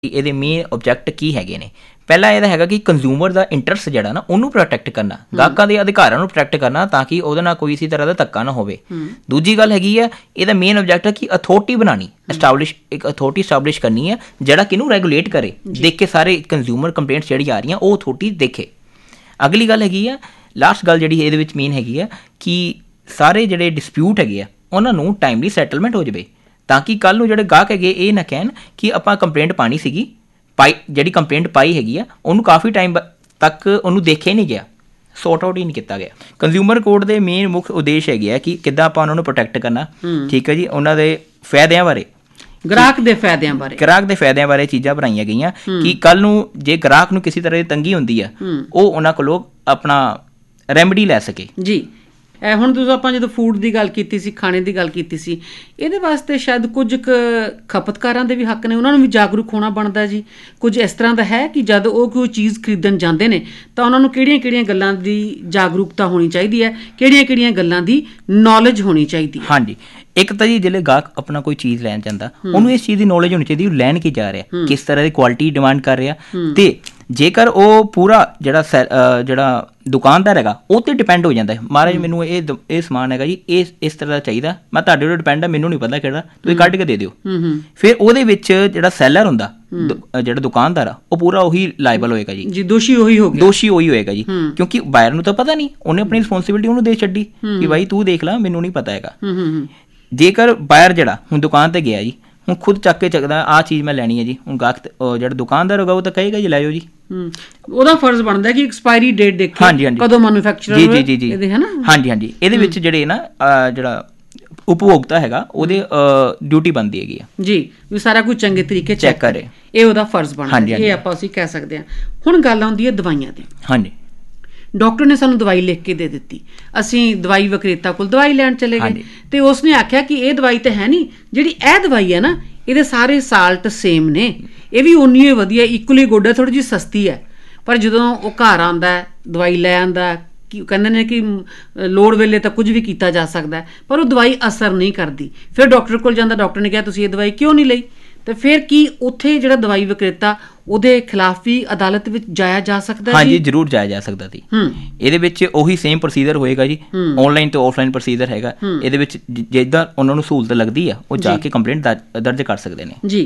ਇਹਦੇ main object ਕੀ ਹੈਗੇ ਨੇ। ਪਹਿਲਾ ਇਹਦਾ ਹੈਗਾ ਕਿ ਕੰਜ਼ਿਊਮਰ ਦਾ ਇੰਟਰਸਟ ਜਿਹੜਾ ਨਾ ਉਹਨੂੰ ਪ੍ਰੋਟੈਕਟ ਕਰਨਾ, ਗਾਹਕਾਂ ਦੇ ਅਧਿਕਾਰਾਂ ਨੂੰ ਪ੍ਰੋਟੈਕਟ ਕਰਨਾ ਤਾਂ ਕਿ ਉਹਦੇ ਨਾਲ ਕੋਈ ਇਸੇ ਤਰ੍ਹਾਂ ਦਾ ਧੱਕਾ ਨਾ ਹੋਵੇ। ਦੂਜੀ ਗੱਲ ਹੈਗੀ ਹੈ ਇਹਦਾ ਮੇਨ ਆਬਜੈਕਟ ਹੈ ਕਿ ਅਥਾਰਟੀ ਬਣਾਉਣੀ, ਇੱਕ ਅਥਾਰਟੀ ਸਟੈਬਲਿਸ਼ ਕਰਨੀ ਹੈ ਜਿਹੜਾ ਕਿ ਇਹਨੂੰ ਰੈਗੂਲੇਟ ਕਰੇ, ਦੇਖ ਕੇ ਸਾਰੇ ਕੰਜ਼ਿਊਮਰ ਕੰਪਲੇਂਟਸ ਜਿਹੜੀ ਆ ਰਹੀਆਂ ਉਹ ਅਥਾਰਟੀ ਦੇਖੇ। ਅਗਲੀ ਗੱਲ ਹੈਗੀ ਆ, ਲਾਸਟ ਗੱਲ ਜਿਹੜੀ ਇਹਦੇ ਵਿੱਚ ਮੇਨ ਹੈਗੀ ਆ ਕਿ ਸਾਰੇ ਜਿਹੜੇ ਡਿਸਪਿਊਟ ਹੈਗੇ ਆ ਉਹਨਾਂ ਨੂੰ ਟਾਈਮਲੀ ਸੈਟਲਮੈਂਟ ਹੋ ਜਾਵੇ ਤਾਂ ਕਿ ਕੱਲ੍ਹ ਨੂੰ ਜਿਹੜੇ ਗਾਹਕ ਹੈਗੇ ਇਹ ਨਾ ਕਹਿਣ ਕਿ ਆਪਾਂ ਕੰਪਲੇਂਟ ਪਾਣੀ ਸੀਗੀ, ਜਿਹੜੀ ਕੰਪਲੇਂਟ ਪਾਈ ਹੈਗੀ ਆ ਉਹਨੂੰ ਕਾਫੀ ਟਾਈਮ ਤੱਕ ਉਹਨੂੰ ਦੇਖਿਆ ਹੀ ਨਹੀਂ ਗਿਆ, ਸੌਟ ਆਊਟ ਹੀ ਨਹੀਂ ਕੀਤਾ ਗਿਆ। ਕੰਜ਼ਿਊਮਰ ਕੋਰਟ ਦੇ ਮੇਨ ਮੁੱਖ ਉਦੇਸ਼ ਹੈਗੇ ਆ ਕਿ ਕਿੱਦਾਂ ਆਪਾਂ ਉਹਨਾਂ ਨੂੰ ਪ੍ਰੋਟੈਕਟ ਕਰਨਾ, ਠੀਕ ਹੈ ਜੀ, ਉਹਨਾਂ ਦੇ ਫਾਇਦਿਆਂ ਬਾਰੇ, ਗ੍ਰਾਹਕ ਦੇ ਫਾਇਦਿਆਂ ਬਾਰੇ ਚੀਜ਼ਾਂ ਬਣਾਈਆਂ ਗਈਆਂ ਕਿ ਕੱਲ੍ਹ ਨੂੰ ਜੇ ਗ੍ਰਾਹਕ ਨੂੰ ਕਿਸੇ ਤਰ੍ਹਾਂ ਦੀ ਤੰਗੀ ਹੁੰਦੀ ਆ ਉਹ ਉਹਨਾਂ ਕੋਲੋਂ ਆਪਣਾ ਰੈਮਡੀ ਲੈ ਸਕੇ। ਜੀ ਹੁਣ ਤੁਸੀਂ ਆਪਾਂ ਜਦੋਂ ਫੂਡ ਦੀ ਗੱਲ ਕੀਤੀ ਸੀ, ਖਾਣੇ ਦੀ ਗੱਲ ਕੀਤੀ ਸੀ, ਇਹਦੇ ਵਾਸਤੇ ਸ਼ਾਇਦ ਕੁਝ ਖਪਤਕਾਰਾਂ ਦੇ ਵੀ ਹੱਕ ਨੇ, ਉਹਨਾਂ ਨੂੰ ਵੀ ਜਾਗਰੂਕ ਹੋਣਾ ਬਣਦਾ ਜੀ। ਕੁਝ ਇਸ ਤਰ੍ਹਾਂ ਦਾ ਹੈ ਕਿ ਜਦ ਉਹ ਕੋਈ ਚੀਜ਼ ਖਰੀਦਣ ਜਾਂਦੇ ਨੇ ਤਾਂ ਉਹਨਾਂ ਨੂੰ ਕਿਹੜੀਆਂ-ਕਿਹੜੀਆਂ ਗੱਲਾਂ ਦੀ ਜਾਗਰੂਕਤਾ ਹੋਣੀ ਚਾਹੀਦੀ ਹੈ, ਕਿਹੜੀਆਂ-ਕਿਹੜੀਆਂ ਗੱਲਾਂ ਦੀ ਨੌਲੇਜ ਹੋਣੀ ਚਾਹੀਦੀ ਹੈ। ਹਾਂਜੀ, ਇੱਕ ਤਾਂ ਜੀ ਜਿਹੜੇ ਗਾਹਕ ਆਪਣਾ ਕੋਈ ਚੀਜ਼ ਲੈਣ ਜਾਂਦਾ ਉਹਨੂੰ ਇਸ ਚੀਜ਼ ਦੀ ਨੌਲੇਜ ਹੋਣੀ ਚਾਹੀਦੀ ਉਹ ਲੈਣ ਕੀ ਜਾ ਰਿਹਾ, ਕਿਸ ਤਰ੍ਹਾਂ ਦੀ ਕੁਆਲਿਟੀ ਡਿਮਾਂਡ ਕਰ ਰਿਹਾ, ਤੇ ਜੇਕਰ ਉਹ ਪੂਰਾ ਜਿਹੜਾ ਦੁਕਾਨਦਾਰ ਹੈਗਾ ਉਹ 'ਤੇ ਡਿਪੈਂਡ ਹੋ ਜਾਂਦਾ ਹੈ, ਮਹਾਰਾਜ ਮੈਨੂੰ ਇਹ ਸਮਾਨ ਹੈਗਾ ਜੀ ਇਸ ਤਰ੍ਹਾਂ ਦਾ ਚਾਹੀਦਾ, ਮੈਂ ਤੁਹਾਡੇ ਉੱਤੇ ਡਿਪੈਂਡ ਆ, ਮੈਨੂੰ ਨਹੀਂ ਪਤਾ ਕਿਹੜਾ, ਤੁਸੀਂ ਕੱਢ ਕੇ ਦੇ ਦਿਓ। ਫਿਰ ਉਹਦੇ ਵਿੱਚ ਜਿਹੜਾ ਸੈਲਰ ਹੁੰਦਾ, ਜਿਹੜਾ ਦੁਕਾਨਦਾਰ ਆ, ਉਹ ਪੂਰਾ ਉਹੀ ਲਾਇਬਲ ਹੋਏਗਾ ਜੀ, ਦੋਸ਼ੀ ਉਹੀ ਹੋਏਗਾ ਜੀ, ਕਿਉਂਕਿ ਬਾਇਰ ਨੂੰ ਤਾਂ ਪਤਾ ਨਹੀਂ, ਉਹਨੇ ਆਪਣੀ ਰਿਸਪੋਂਸਿਬਿਲਿਟੀ ਉਹਨੂੰ ਦੇ ਛੱਡੀ ਕਿ ਬਾਈ ਤੂੰ ਦੇਖ ਲਾ, ਮੈਨੂੰ ਨਹੀਂ ਪਤਾ ਹੈਗਾ। ਜੇਕਰ ਬਾਇਰ ਜਿਹੜਾ ਹੁਣ ਦੁਕਾਨ 'ਤੇ ਗਿਆ ਜੀ, ਹੁਣ ਖੁਦ ਚੱਕ ਕੇ ਚੱਕਦਾ ਆਹ ਚੀਜ਼ ਮੈਂ ਲੈਣੀ ਹੈ ਜੀ, ਹੁਣ ਗਾਹਕ ਜਿਹੜਾ ਦੁਕਾਨਦਾਰ ਹੋਗਾ ਉਹ ਤਾਂ ਕਹੇਗਾ ਜੀ ਲੈ ਜਾਓ ਜੀ, ਉਹਦਾ ਫਰਜ਼ ਬਣਦਾ ਕਿ ਐਕਸਪਾਇਰੀ ਡੇਟ ਦੇਖੇ, ਕਦੋਂ ਮੈਨੂਫੈਕਚਰਰ ਇਹਦੇ ਹੈ ਨਾ। ਹਾਂਜੀ, ਇਹਦੇ ਵਿੱਚ ਜਿਹੜੇ ਨਾ ਜਿਹੜਾ ਉਪਭੋਗਤਾ ਹੈਗਾ ਉਹਦੇ ਡਿਊਟੀ ਬਣਦੀ ਹੈਗੀ ਆ ਜੀ ਵੀ ਸਾਰਾ ਕੁਝ ਚੰਗੇ ਤਰੀਕੇ ਚੈੱਕ ਕਰੇ, ਇਹ ਉਹਦਾ ਫਰਜ਼ ਬਣਦਾ, ਇਹ ਆਪਾਂ ਅਸੀਂ ਕਹਿ ਸਕਦੇ ਹਾਂ। ਹੁਣ ਗੱਲ ਆਉਂਦੀ ਹੈ ਦਵਾਈਆਂ ਦੀ। ਹਾਂਜੀ, ਡਾਕਟਰ ਨੇ ਸਾਨੂੰ ਦਵਾਈ ਲਿਖ ਕੇ ਦੇ ਦਿੱਤੀ, ਅਸੀਂ ਦਵਾਈ ਵਿਕਰੇਤਾ ਕੋਲ ਦਵਾਈ ਲੈਣ ਚਲੇ ਗਏ ਤੇ ਉਸਨੇ ਆਖਿਆ ਕਿ ਇਹ ਦਵਾਈ ਤਾਂ ਹੈ ਨਹੀਂ, ਜਿਹੜੀ ਇਹ ਦਵਾਈ ਹੈ ਨਾ ਇਹਦੇ ਸਾਰੇ ਸਾਲਟ ਸੇਮ ਨੇ, ਇਹ ਵੀ ਉਨੀ ਹੀ ਵਧੀਆ, ਇਕੁਅਲੀ ਗੁੱਡ ਹੈ, ਥੋੜ੍ਹੀ ਜਿਹੀ ਸਸਤੀ ਹੈ। ਪਰ ਜਦੋਂ ਉਹ ਘਰ ਆਉਂਦਾ ਦਵਾਈ ਲੈ ਆਉਂਦਾ, ਕਹਿੰਦੇ ਨੇ ਕਿ ਲੋੜ ਵੇਲੇ ਤਾਂ ਕੁਝ ਵੀ ਕੀਤਾ ਜਾ ਸਕਦਾ, ਪਰ ਉਹ ਦਵਾਈ ਅਸਰ ਨਹੀਂ ਕਰਦੀ। ਫਿਰ ਡਾਕਟਰ ਕੋਲ ਜਾਂਦਾ, ਡਾਕਟਰ ਨੇ ਕਿਹਾ ਤੁਸੀਂ ਇਹ ਦਵਾਈ ਕਿਉਂ ਨਹੀਂ ਲਈ, ਤੇ ਫਿਰ ਕੀ ਉੱਥੇ ਜਿਹੜਾ ਦਵਾਈ ਵਿਕਰੇਤਾ ਉਹਦੇ ਖਿਲਾਫ ਵੀ ਅਦਾਲਤ ਵਿੱਚ ਜਾਇਆ ਜਾ ਸਕਦਾ? ਹਾਂਜੀ, ਜ਼ਰੂਰ ਜਾਇਆ ਜਾ ਸਕਦਾ ਸੀ। ਇਹਦੇ ਵਿੱਚ ਉਹੀ ਸੇਮ ਪ੍ਰੋਸੀਜਰ ਹੋਏਗਾ ਜੀ, ਆਨਲਾਈਨ ਤੇ ਆਫਲਾਈਨ ਪ੍ਰੋਸੀਜਰ ਹੈਗਾ। ਇਹਦੇ ਵਿੱਚ ਜਿੱਦਾਂ ਉਹਨਾਂ ਨੂੰ ਸਹੂਲਤ ਲੱਗਦੀ ਆ ਉਹ ਜਾ ਕੇ ਕੰਪਲੇਂਟ ਦਰਜ ਕਰ ਸਕਦੇ ਨੇ ਜੀ।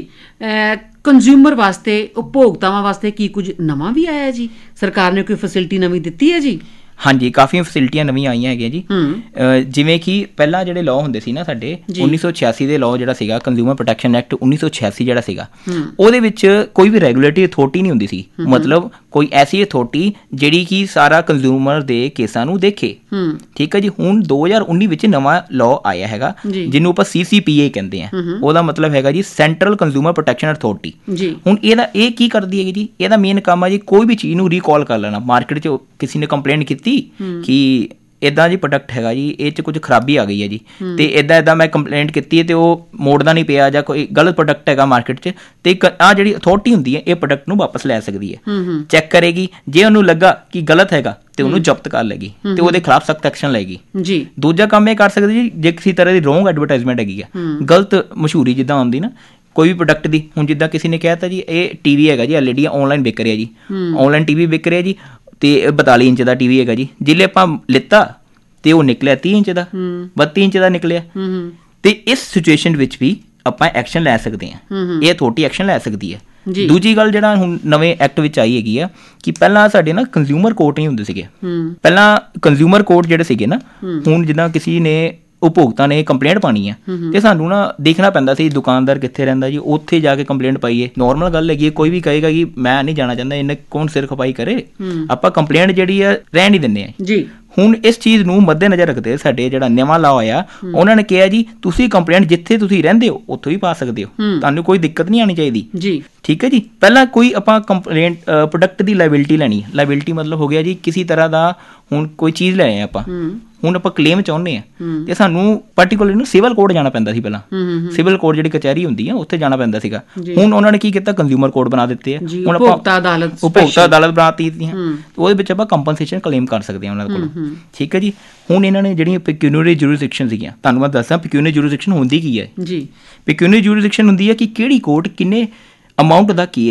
ਕੰਜ਼ਿਊਮਰ ਵਾਸਤੇ, ਉਪਭੋਗਤਾਵਾਂ ਵਾਸਤੇ ਕੀ ਕੁਝ ਨਵਾਂ ਵੀ ਆਇਆ ਜੀ? ਸਰਕਾਰ ਨੇ ਕੋਈ ਫੈਸਿਲਿਟੀ ਨਵੀਂ ਦਿੱਤੀ ਹੈ ਜੀ? ਹਾਂਜੀ, ਕਾਫੀ ਫੈਸਿਲਿਟੀਆਂ ਨਵੀਆਂ ਆਈਆਂ ਹੈਗੀਆਂ ਜੀ। ਜਿਵੇਂ ਕਿ ਪਹਿਲਾਂ ਜਿਹੜੇ ਲਾਅ ਹੁੰਦੇ ਸੀ ਨਾ ਸਾਡੇ 1986 ਦੇ ਲਾਅ ਜਿਹੜਾ ਸੀਗਾ, ਕੰਜ਼ਿਊਮਰ ਪ੍ਰੋਟੈਕਸ਼ਨ ਐਕਟ 1986 ਜਿਹੜਾ ਸੀਗਾ, ਉਹਦੇ ਵਿੱਚ ਕੋਈ ਵੀ ਰੈਗੂਲੇਟਰੀ ਅਥਾਰਟੀ ਨਹੀਂ ਹੁੰਦੀ ਸੀ, ਮਤਲਬ ਕੋਈ ਐਸੀ ਅਥਾਰਟੀ ਜਿਹੜੀ ਕਿ ਸਾਰਾ ਕੰਜ਼ਿਊਮਰ ਦੇ ਕੇਸਾਂ ਨੂੰ ਦੇਖੇ। ਠੀਕ ਹੈ ਜੀ। ਹੁਣ 2019 ਵਿੱਚ ਨਵਾਂ ਲਾਅ ਆਇਆ ਹੈਗਾ ਜਿਹਨੂੰ ਆਪਾਂ CCPA ਕਹਿੰਦੇ ਆ, ਉਹਦਾ ਮਤਲਬ ਹੈਗਾ ਜੀ ਸੈਂਟਰਲ ਕੰਜ਼ਿਊਮਰ ਪ੍ਰੋਟੈਕਸ਼ਨ ਅਥਾਰਟੀ। ਹੁਣ ਇਹ ਕੀ ਕਰਦੀ ਹੈਗੀ ਜੀ? ਇਹਦਾ ਮੇਨ ਕੰਮ ਆ ਜੀ ਕੋਈ ਵੀ ਚੀਜ਼ ਨੂੰ ਰੀਕਾਲ ਕਰ ਲੈਣਾ। ਮਾਰਕੀਟ 'ਚ ਕਿਸੇ ਨੇ ਕੰਪਲੇਂਟ ਕੀਤੀ ਕਿ ਇੱਦਾਂ ਜੀ ਪ੍ਰੋਡਕਟ ਹੈਗਾ ਜੀ, ਇਹ 'ਚ ਕੁਝ ਖਰਾਬੀ ਆ ਗਈ ਹੈ ਜੀ, ਤੇ ਇੱਦਾਂ ਮੈਂ ਕੰਪਲੇਂਟ ਕੀਤੀ ਹੈ ਤੇ ਉਹ ਮੋੜਦਾ ਨਹੀਂ ਪਿਆ, ਜਾਂ ਕੋਈ ਗਲਤ ਪ੍ਰੋਡਕਟ ਹੈਗਾ ਮਾਰਕੀਟ 'ਚ, ਤੇ ਆਹ ਜਿਹੜੀ ਅਥਾਰਟੀ ਹੁੰਦੀ ਹੈ ਇਹ ਪ੍ਰੋਡਕਟ ਨੂੰ ਵਾਪਸ ਲੈ ਸਕਦੀ ਹੈ, ਚੈੱਕ ਕਰੇਗੀ, ਜੇ ਉਹਨੂੰ ਲੱਗਾ ਕਿ ਗਲਤ ਹੈਗਾ ਤੇ ਉਹਨੂੰ ਜ਼ਬਤ ਕਰ ਲਏਗੀ ਤੇ ਉਹਦੇ ਖਿਲਾਫ ਸਖਤ ਐਕਸ਼ਨ ਲਏਗੀ ਜੀ। ਦੂਜਾ ਕੰਮ ਇਹ ਕਰ ਸਕਦੀ ਜੀ, ਜੇ ਕਿਸੇ ਤਰ੍ਹਾਂ ਦੀ ਰੋਂਗ ਐਡਵਰਟਾਈਜ਼ਮੈਂਟ ਹੈਗੀ ਆ, ਗਲਤ ਮਸ਼ਹੂਰੀ ਜਿੱਦਾਂ ਹੁੰਦੀ ਨਾ ਕੋਈ ਵੀ ਪ੍ਰੋਡਕਟ ਦੀ, ਹੁਣ ਜਿੱਦਾਂ ਕਿਸੇ ਨੇ ਕਹਿ ਤਾ ਜੀ ਇਹ TV ਹੈਗਾ ਜੀ LED ਆਨਲਾਈਨ ਵਿਕ ਰਿਹਾ ਜੀ, ਆਨਲਾਈਨ TV ਵਿਕ ਰਿਹਾ ਜੀ, ਤੇ 42 ਇੰਚ ਦਾ TV ਹੈਗਾ ਜੀ, ਜਿਲੇ ਆਪਾਂ ਲਿੱਤਾ ਤੇ ਉਹ ਨਿਕਲਿਆ 30 ਇੰਚ ਦਾ, 32 ਇੰਚ ਦਾ ਨਿਕਲਿਆ, ਤੇ ਇਸ ਸਿਚੁਏਸ਼ਨ ਵਿੱਚ ਵੀ ਆਪਾਂ ਐਕਸ਼ਨ ਲੈ ਸਕਦੇ ਹਾਂ, ਇਹ ਅਥਾਰਟੀ ਐਕਸ਼ਨ ਲੈ ਸਕਦੀ ਹੈ। ਦੂਜੀ ਗੱਲ ਜਿਹੜਾ ਹੁਣ ਨਵੇਂ ਐਕਟ ਵਿੱਚ ਆਈ ਹੈਗੀ ਆ ਕਿ ਪਹਿਲਾਂ ਸਾਡੇ ਨਾ ਕੰਜ਼ਿਊਮਰ ਕੋਰਟ ਨਹੀਂ ਹੁੰਦੇ ਸੀਗੇ, ਪਹਿਲਾਂ ਕੰਜ਼ਿਊਮਰ ਕੋਰਟ ਜਿਹੜੇ ਸੀਗੇ ਨਾ, ਹੁਣ ਜਿੱਦਾਂ ਕਿਸੇ ਨੇ ਉਪਭੋਗਤਾ ਨੇ ਕੰਪਲੇਂਟ ਪਾਣੀ ਹੈ ਤੇ ਸਾਨੂੰ ਨਾ ਦੇਖਣਾ ਪੈਂਦਾ ਸੀ ਦੁਕਾਨਦਾਰ ਕਿੱਥੇ ਰਹਿੰਦਾ ਜੀ, ਉੱਥੇ ਜਾ ਕੇ ਕੰਪਲੇਂਟ ਪਾਈਏ। ਨੋਰਮਲ ਗੱਲ ਹੈਗੀ, ਕੋਈ ਵੀ ਕਹੇਗਾ ਕਿ ਮੈਂ ਨਹੀਂ ਜਾਣਾ ਚਾਹੁੰਦਾ, ਇਹਨੇ ਕੌਣ ਸਿਰ ਖਪਾਈ ਕਰੇ, ਆਪਾਂ ਕੰਪਲੇਂਟ ਜਿਹੜੀ ਆ ਰਹਿਣ ਹੀ ਦਿੰਦੇ ਆ ਜੀ। ਹੁਣ ਇਸ ਚੀਜ਼ ਨੂੰ ਮੱਦੇ ਨਜ਼ਰ ਰੱਖਦੇ ਸਾਡੇ ਜਿਹੜਾ ਨਵਾਂ ਲਾਅ ਆਇਆ, ਉਹਨਾਂ ਨੇ ਕਿਹਾ ਜੀ ਤੁਸੀਂ ਕੰਪਲੇਂਟ ਜਿੱਥੇ ਤੁਸੀਂ ਰਹਿੰਦੇ ਹੋ ਉੱਥੋਂ ਹੀ ਪਾ ਸਕਦੇ ਹੋ, ਤੁਹਾਨੂੰ ਕੋਈ ਦਿੱਕਤ ਨਹੀਂ ਆਉਣੀ ਚਾਹੀਦੀ ਜੀ। ਠੀਕ ਹੈ ਜੀ। ਪਹਿਲਾਂ ਕੋਈ ਆਪਾਂ ਕੰਪਲੇਂਟ ਪ੍ਰੋਡਕਟ ਦੀ ਲਾਇਬਿਲਿਟੀ ਲੈਣੀ, ਲਾਇਬਿਲਿਟੀ ਮਤਲਬ ਹੋ ਗਿਆ ਜੀ ਕਿਸੇ ਤਰ੍ਹਾਂ ਦਾ, ਹੁਣ ਕੋਈ ਚੀਜ਼ ਲੈ ਆਏ ਆਪਾਂ, ਹੁਣ ਆਪਾਂ ਕਲੇਮ ਚਾਹੁੰਦੇ ਆ ਤੇ ਸਾਨੂੰ ਪਾਰਟੀਕੂਲਰ ਨੂੰ ਸਿਵਲ ਕੋਰਟ ਜਾਣਾ ਪੈਂਦਾ ਸੀ ਪਹਿਲਾਂ, ਸਿਵਲ ਕੋਰਟ ਜਿਹੜੀ ਕਚਹਿਰੀ ਹੁੰਦੀ ਆ ਉੱਥੇ ਜਾਣਾ ਪੈਂਦਾ ਸੀਗਾ। ਹੁਣ ਉਹਨਾਂ ਨੇ ਕੀ ਕੀਤਾ, ਕੰਜ਼ਿਊਮਰ ਕੋਰਟ ਬਣਾ ਦਿੱਤੇ ਆ, ਹੁਣ ਆਪਾਂ ਉਪਭੋਗਤਾ ਅਦਾਲਤ ਬਣਾ ਦਿੱਤੀਆਂ, ਉਹਦੇ ਵਿੱਚ ਆਪਾਂ ਕੰਪਨਸੇਸ਼ਨ ਕਲੇਮ ਕਰ ਸਕਦੇ ਹਾਂ ਉਹਨਾਂ ਕੋਲ। ਠੀਕ ਹੈ ਜੀ। ਹੁਣ ਇਹਨਾਂ ਨੇ ਜਿਹੜੀਆਂ ਪੈਕਿਊਨਰੀ ਜੁਰਿਸਡਿਕਸ਼ਨ ਸੀਗੀਆਂ, ਤੁਹਾਨੂੰ ਮੈਂ ਦੱਸਾਂ ਪੈਕਿਊਨਰੀ ਜੁਰਿਸਡਿਕਸ਼ਨ ਹੁੰਦੀ ਕੀ ਹੈ ਜੀ। ਪੈਕਿਊਨਰੀ ਜੁਰਿਸਡਿਕਸ਼ਨ ਹੁੰਦੀ ਹੈ ਕਿ ਕਿਹੜੀ ਕੋਰਟ ਕਿੰਨੇ ਅਮਾਊਂਟ ਦਾ ਕੇਸ